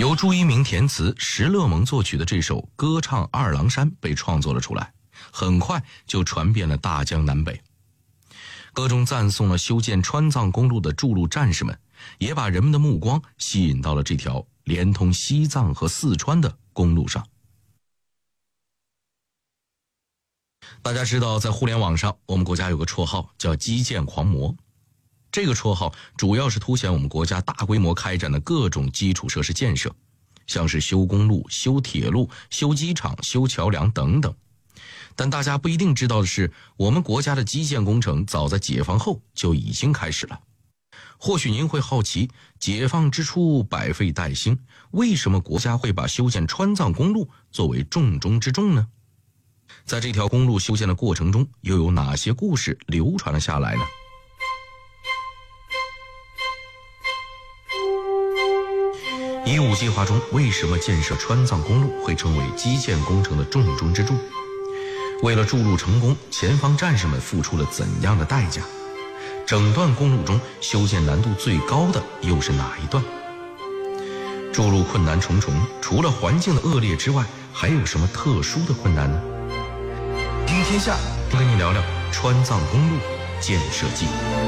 由朱一鸣填词、石勒蒙作曲的这首《歌唱二郎山》被创作了出来，很快就传遍了大江南北。歌中赞颂了修建川藏公路的筑路战士们，也把人们的目光吸引到了这条连通西藏和四川的公路上。大家知道，在互联网上，我们国家有个绰号叫基建狂魔。这个绰号主要是凸显我们国家大规模开展的各种基础设施建设，像是修公路、修铁路、修机场、修桥梁等等。但大家不一定知道的是，我们国家的基建工程早在解放后就已经开始了。或许您会好奇，解放之初百废待兴，为什么国家会把修建川藏公路作为重中之重呢？在这条公路修建的过程中，又有哪些故事流传了下来呢？15计划中，为什么建设川藏公路会成为基建工程的重中之重？为了筑路成功，前方战士们付出了怎样的代价？整段公路中修建难度最高的又是哪一段？筑路困难重重，除了环境的恶劣之外，还有什么特殊的困难呢？听天下跟你聊聊川藏公路建设记。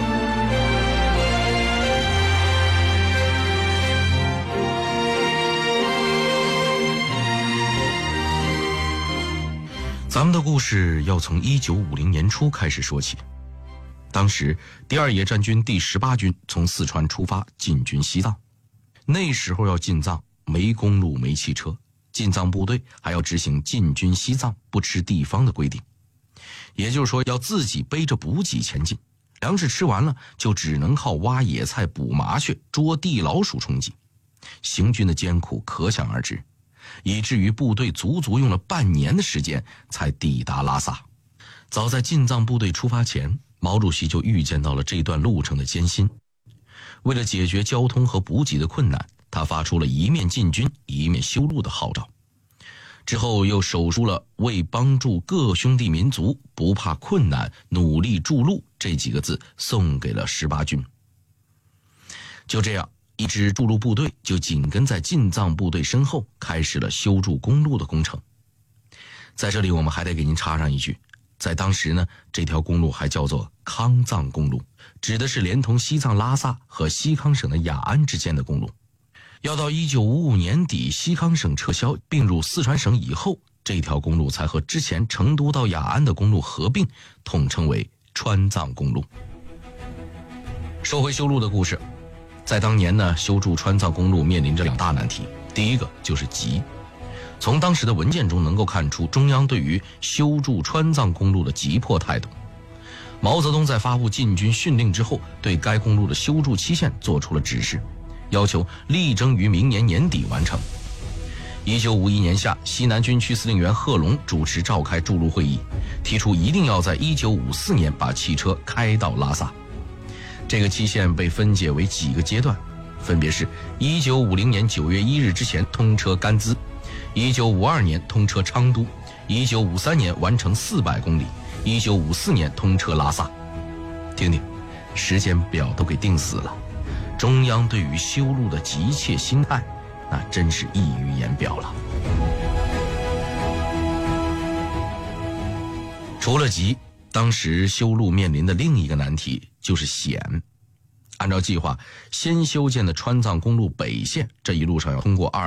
咱们的故事要从1950年初开始说起。当时第二野战军第18军从四川出发进军西藏，那时候要进藏没公路没汽车，进藏部队还要执行进军西藏不吃地方的规定，也就是说要自己背着补给前进，粮食吃完了就只能靠挖野菜、捕麻雀、捉地老鼠充饥，行军的艰苦可想而知，以至于部队足足用了半年的时间才抵达拉萨。早在进藏部队出发前，毛主席就预见到了这段路程的艰辛。为了解决交通和补给的困难，他发出了一面进军一面修路的号召。之后又手书了为帮助各兄弟民族不怕困难努力筑路这几个字送给了18军。就这样，一支筑路部队就紧跟在进藏部队身后，开始了修筑公路的工程。在这里我们还得给您插上一句，在当时呢，这条公路还叫做康藏公路，指的是连同西藏拉萨和西康省的雅安之间的公路。要到1955年底西康省撤销并入四川省以后，这条公路才和之前成都到雅安的公路合并，统称为川藏公路。说回修路的故事，在当年呢，修筑川藏公路面临着2大难题。第一个就是急。从当时的文件中能够看出中央对于修筑川藏公路的急迫态度。毛泽东在发布进军训令之后，对该公路的修筑期限做出了指示，要求力争于明年年底完成。1951年夏，西南军区司令员贺龙主持召开筑路会议，提出一定要在1954年把汽车开到拉萨。这个期限被分解为几个阶段，分别是1950年9月1日之前通车甘孜，1952年通车昌都，1953年完成400公里，1954年通车拉萨。听听，时间表都给定死了，中央对于修路的急切心态，那真是溢于言表了。除了急，当时修路面临的另一个难题就是险。按照计划，先修建的川藏公路北线这一路上要通过